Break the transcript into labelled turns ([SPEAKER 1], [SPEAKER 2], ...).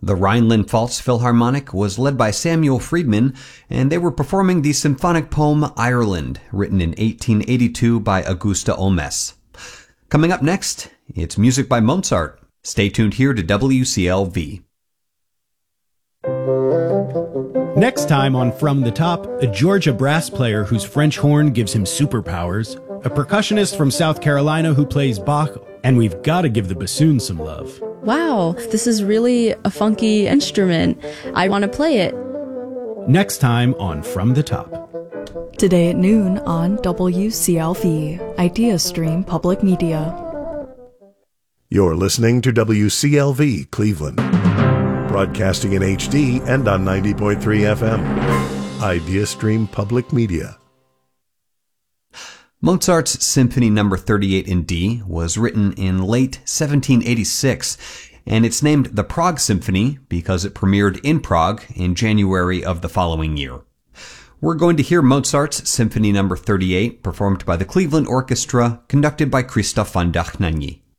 [SPEAKER 1] The Rhineland-Pfalz Philharmonic was led by Samuel Friedman, and they were performing the symphonic poem Ireland, written in 1882 by Augusta Olmès. Coming up next, it's music by Mozart. Stay tuned here to WCLV.
[SPEAKER 2] Next time on From the Top, a Georgia brass player whose French horn gives him superpowers, a percussionist from South Carolina who plays Bach, and we've got to give the bassoon some love.
[SPEAKER 3] Wow, this is really a funky instrument. I want to play it.
[SPEAKER 2] Next time on From the Top.
[SPEAKER 4] Today at noon on WCLV, IdeaStream Public Media.
[SPEAKER 5] You're listening to WCLV Cleveland, broadcasting in HD and on 90.3 FM. IdeaStream Public Media.
[SPEAKER 1] Mozart's Symphony No. 38 in D was written in late 1786, and it's named the Prague Symphony because it premiered in Prague in January of the following year. We're going to hear Mozart's Symphony No. 38 performed by the Cleveland Orchestra, conducted by Christoph von Dohnanyi.